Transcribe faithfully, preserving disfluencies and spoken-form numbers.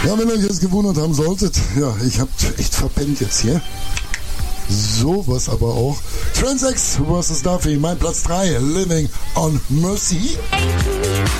Ja, wenn ihr euch jetzt gewundert haben solltet, ja, ich hab echt verpennt jetzt hier. Sowas aber auch. Transex versus Duffy, mein Platz drei, Living on Mercy.